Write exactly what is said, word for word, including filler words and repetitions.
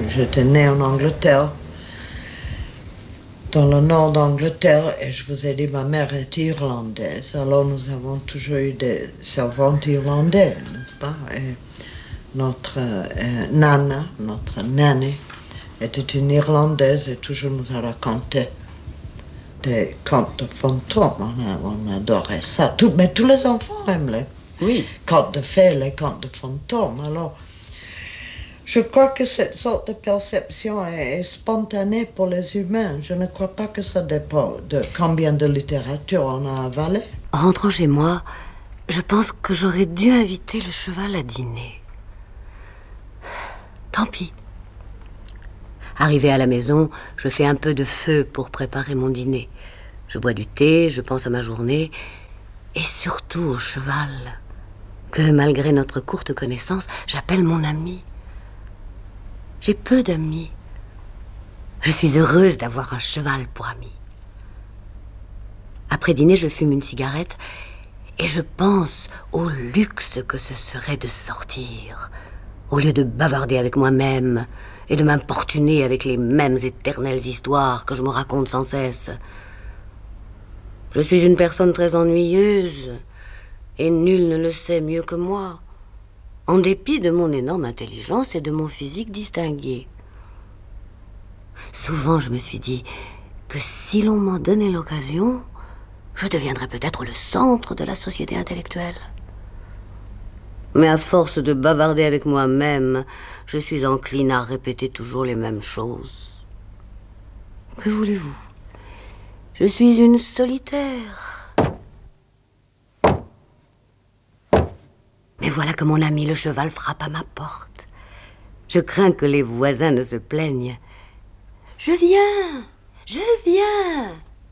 j'étais née en Angleterre, dans le nord d'Angleterre, et je vous ai dit, ma mère est irlandaise. Alors nous avons toujours eu des servantes irlandaises, n'est-ce pas? Et notre euh, nana, notre nanny, était une Irlandaise et toujours nous a raconté des contes de fantômes. On, on adorait ça. Tout, mais tous les enfants aiment les oui. contes de fées, les contes de fantômes. Alors, je crois que cette sorte de perception est, est spontanée pour les humains. Je ne crois pas que ça dépend de combien de littérature on a avalé. En rentrant chez moi, je pense que j'aurais dû inviter le cheval à dîner. Tant pis. Arrivé à la maison, je fais un peu de feu pour préparer mon dîner. Je bois du thé, je pense à ma journée, et surtout au cheval, que malgré notre courte connaissance, j'appelle mon ami. J'ai peu d'amis. Je suis heureuse d'avoir un cheval pour ami. Après dîner, je fume une cigarette, et je pense au luxe que ce serait de sortir, au lieu de bavarder avec moi-même, et de m'importuner avec les mêmes éternelles histoires que je me raconte sans cesse. Je suis une personne très ennuyeuse, et nul ne le sait mieux que moi, en dépit de mon énorme intelligence et de mon physique distingué. Souvent, je me suis dit que si l'on m'en donnait l'occasion, je deviendrais peut-être le centre de la société intellectuelle. Mais à force de bavarder avec moi-même, je suis encline à répéter toujours les mêmes choses. Que voulez-vous? Je suis une solitaire. Mais voilà que mon ami le cheval frappe à ma porte. Je crains que les voisins ne se plaignent. Je viens, je viens.